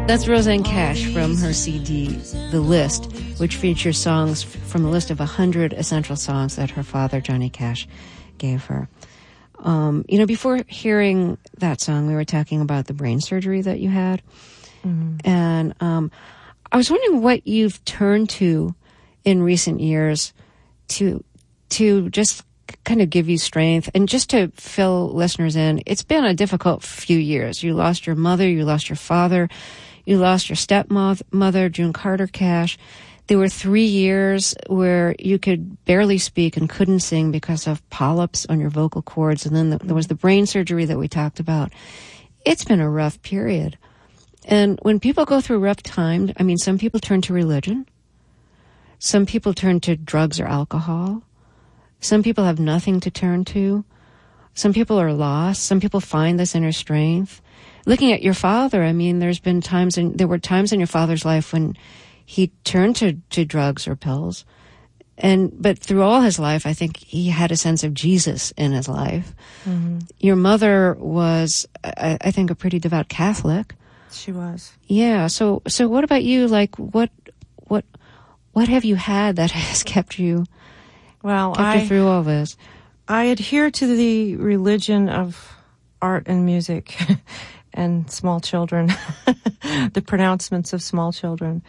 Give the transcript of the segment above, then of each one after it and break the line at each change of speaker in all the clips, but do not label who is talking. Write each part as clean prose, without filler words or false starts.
That's Rosanne Cash from her CD, The List, which features songs from a list of 100 essential songs that her father, Johnny Cash, gave her. Before hearing that song, we were talking about the brain surgery that you had. Mm-hmm. And I was wondering what you've turned to in recent years to just kind of give you strength and just to fill listeners in. It's been a difficult few years. You lost your mother, you lost your father, you lost your stepmother, June Carter Cash. There were 3 years where you could barely speak and couldn't sing because of polyps on your vocal cords. And then there was the brain surgery that we talked about. It's been a rough period. And when people go through rough times, some people turn to religion. Some people turn to drugs or alcohol. Some people have nothing to turn to. Some people are lost. Some people find this inner strength. Looking at your father, there were times in your father's life when he turned to drugs or pills. But through all his life, I think he had a sense of Jesus in his life. Mm-hmm. Your mother was, I think, a pretty devout Catholic.
She was.
Yeah. So what about you? Like, what have you had that has kept you through all this?
I adhere to the religion of art and music and small children, the pronouncements of small children.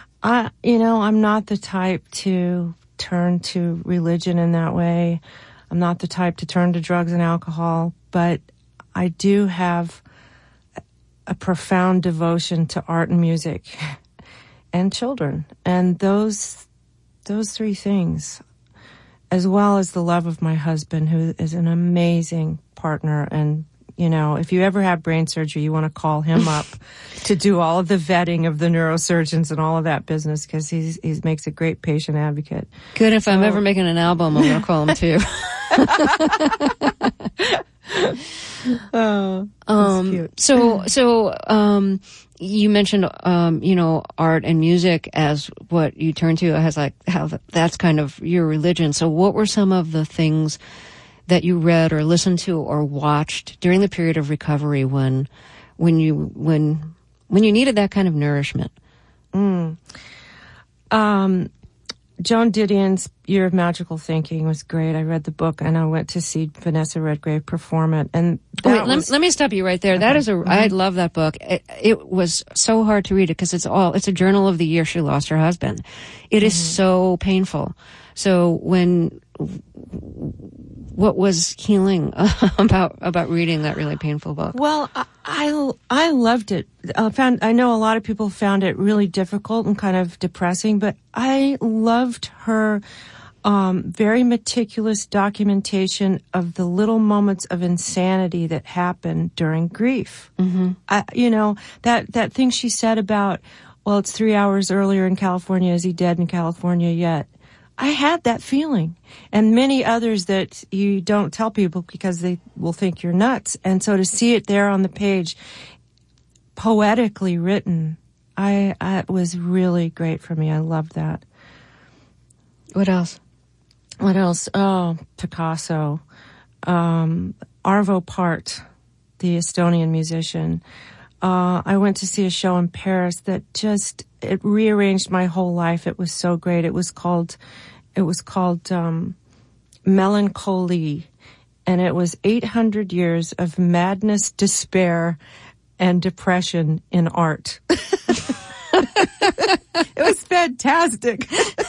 I'm not the type to turn to religion in that way. I'm not the type to turn to drugs and alcohol, but I do have a profound devotion to art and music and children. And those 3 things, as well as the love of my husband, who is an amazing partner. And, if you ever have brain surgery, you want to call him up to do all of the vetting of the neurosurgeons and all of that business, because he makes a great patient advocate.
Good. If I'm ever making an album, I'm going to call him too.
Oh, that's cute.
So, you mentioned, art and music as what you turn to, as like how that's kind of your religion. So what were some of the things that you read or listened to or watched during the period of recovery when you needed that kind of nourishment?
Joan Didion's Year of Magical Thinking was great. I read the book and I went to see Vanessa Redgrave perform it. And
let me stop you right there. Okay. I love that book. It was so hard to read it because it's a journal of the year she lost her husband. It is so painful. So what was healing about reading that really painful book?
Well, I loved it. I know a lot of people found it really difficult and kind of depressing, but I loved her very meticulous documentation of the little moments of insanity that happen during grief. Mm-hmm. That thing she said about, well, it's 3 hours earlier in California. Is he dead in California yet? I had that feeling, and many others that you don't tell people because they will think you're nuts. And so to see it there on the page, poetically written, it was really great for me. I loved that.
What else?
Oh, Picasso, Arvo Pärt, the Estonian musician. I went to see a show in Paris that it rearranged my whole life. It was so great. It was called Melancholy, and it was 800 years of madness, despair, and depression in art. It was fantastic.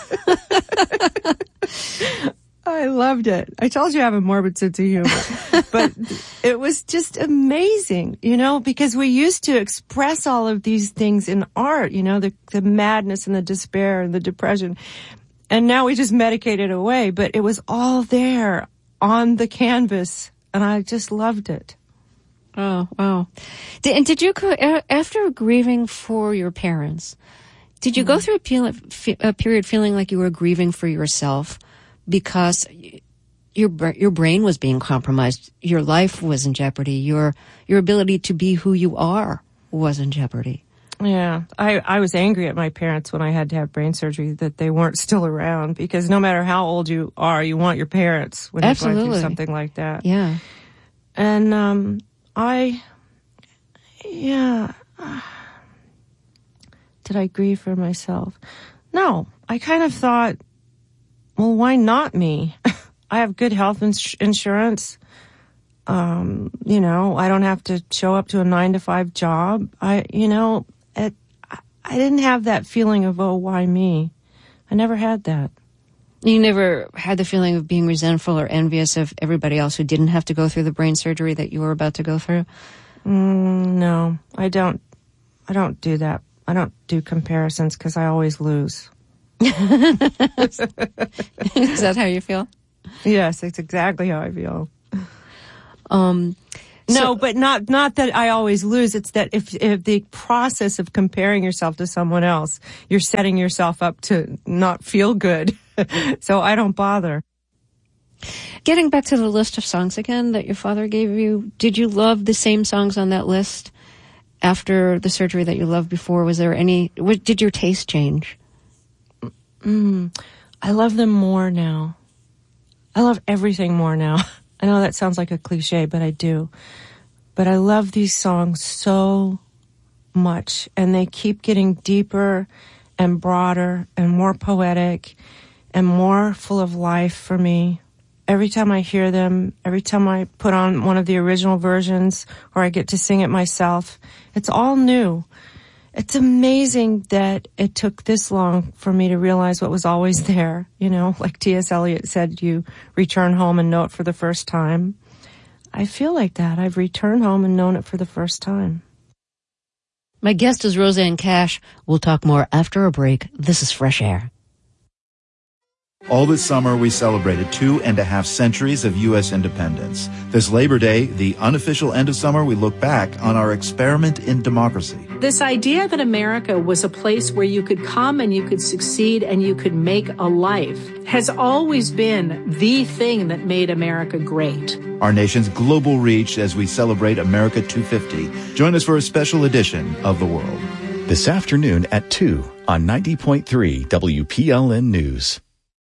I loved it. I told you I have a morbid sense of humor. But it was just amazing, because we used to express all of these things in art, the madness and the despair and the depression. And now we just medicate it away. But it was all there on the canvas, and I just loved it.
Oh, wow. Did you, after grieving for your parents, did you go through a period feeling like you were grieving for yourself? Because your brain was being compromised, your life was in jeopardy, your ability to be who you are was in jeopardy.
Yeah, I was angry at my parents when I had to have brain surgery that they weren't still around, because no matter how old you are, you want your parents when you're going through something like that.
Yeah,
and did I grieve for myself? No, I kind of thought, well, why not me? I have good health insurance. You know, I don't have to show up to a 9-to-5 job. I didn't have that feeling of, oh, why me? I never had that.
You never had the feeling of being resentful or envious of everybody else who didn't have to go through the brain surgery that you were about to go through?
No, I don't do that. I don't do comparisons because I always lose.
Is that how you feel?
Yes, it's exactly how I feel. No, but not that I always lose. It's that if the process of comparing yourself to someone else, you're setting yourself up to not feel good. So I don't bother.
Getting back to the list of songs again that your father gave you, did you love the same songs on that list after the surgery that you loved before? Did your taste change?
I love them more now. I love everything more now. I know that sounds like a cliche, but I do. But I love these songs so much, and they keep getting deeper and broader and more poetic and more full of life for me. Every time I hear them, every time I put on one of the original versions or I get to sing it myself, it's all new. It's amazing that it took this long for me to realize what was always there. You know, like T.S. Eliot said, you return home and know it for the first time. I feel like that. I've returned home and known it for the first time.
My guest is Rosanne Cash. We'll talk more after a break. This is Fresh Air.
All this summer, we celebrated 2.5 centuries of U.S. independence. This Labor Day, the unofficial end of summer, we look back on our experiment in democracy.
This idea that America was a place where you could come and you could succeed and you could make a life has always been the thing that made America great.
Our nation's global reach as we celebrate America 250. Join us for a special edition of The World.
This afternoon at 2 on 90.3 WPLN News.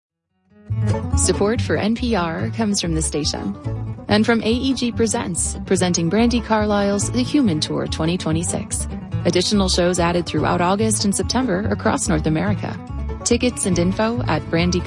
Support for NPR comes from the station and from AEG Presents, presenting Brandi Carlile's The Human Tour 2026. Additional shows added throughout August and September across North America. Tickets and info at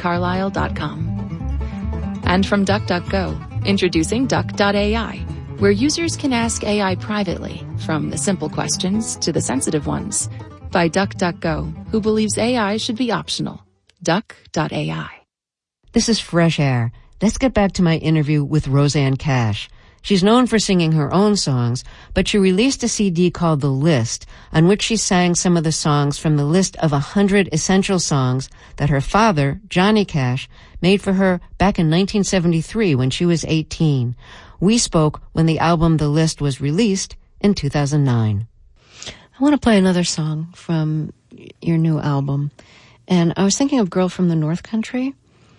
brandicarlile.com. And from DuckDuckGo, introducing Duck.ai, where users can ask AI privately, from the simple questions to the sensitive ones, by DuckDuckGo, who believes AI should be optional. Duck.ai.
This is Fresh Air. Let's get back to my interview with Rosanne Cash. She's known for singing her own songs, but she released a CD called The List, on which she sang some of the songs from the list of 100 essential songs that her father, Johnny Cash, made for her back in 1973 when she was 18. We spoke when the album The List was released in 2009. I want to play another song from your new album, and I was thinking of Girl from the North Country.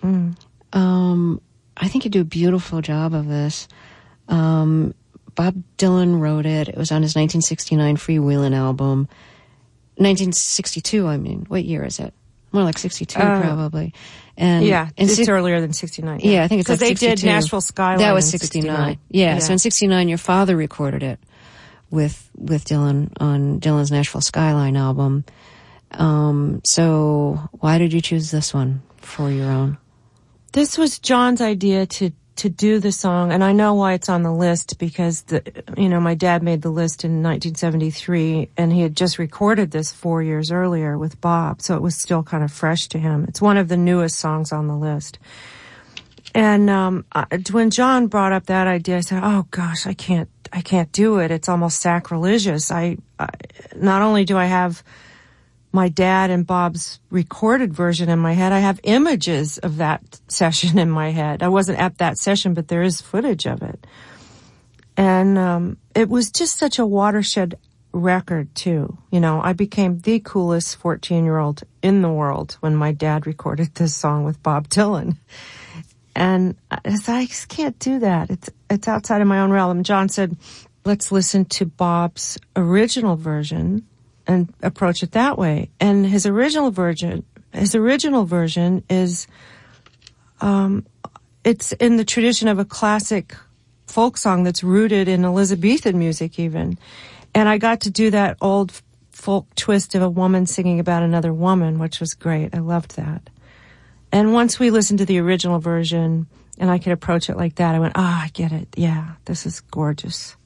I think you do a beautiful job of this. Bob Dylan wrote it. It was on his 1969 Freewheelin' album. 1962, I mean. What year is it? More like 62, probably. And
yeah, it's earlier than 69.
Yeah, I think it's like 62.
Because they did Nashville Skyline.
That was 69. Yeah, so in 69, your father recorded it with Dylan on Dylan's Nashville Skyline album. So why did you choose this one for your own?
This was John's idea to do the song, and I know why it's on the list because my dad made the list in 1973, and he had just recorded this 4 years earlier with Bob, so it was still kind of fresh to him. It's one of the newest songs on the list. And when John brought up that idea, I said, "Oh gosh, I can't do it. It's almost sacrilegious. I not only do I have my dad and Bob's recorded version in my head, I have images of that session in my head. I wasn't at that session, but there is footage of it. And it was just such a watershed record, too. You know, I became the coolest 14-year-old in the world when my dad recorded this song with Bob Dylan. And I just can't do that. It's outside of my own realm. And John said, let's listen to Bob's original version and approach it that way. And his original version is, it's in the tradition of a classic folk song that's rooted in Elizabethan music even. And I got to do that old folk twist of a woman singing about another woman, which was great. I loved that. And once we listened to the original version and I could approach it like that, I went, I get it. Yeah, this is gorgeous.